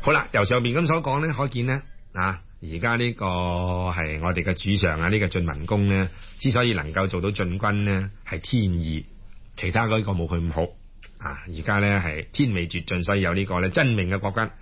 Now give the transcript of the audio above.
好啦，由上邊咁所講咧，可見咧而家呢個係我哋嘅主上呢個晉文公咧，之所以能夠做到進軍咧，係天意，其他嗰個冇佢咁好而家咧係天未絕盡，所以有呢個咧真命嘅國君。